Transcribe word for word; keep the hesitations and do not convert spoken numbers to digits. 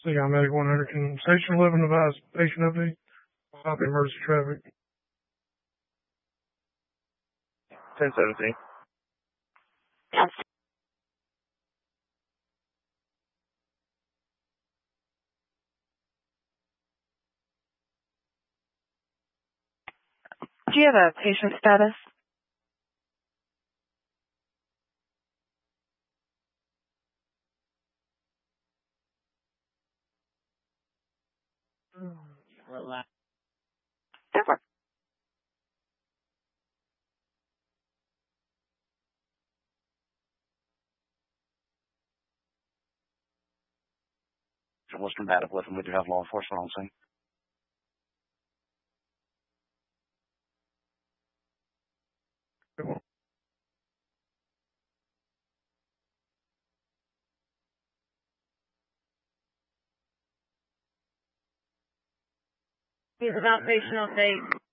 See, I'm at one hundred. Can Station eleven advise patient update? Stop emergency traffic. ten seventeen. Yes. Do you have a patient status? Relax. Never. What's combative with them? We do have law enforcement on scene. He's about patient update.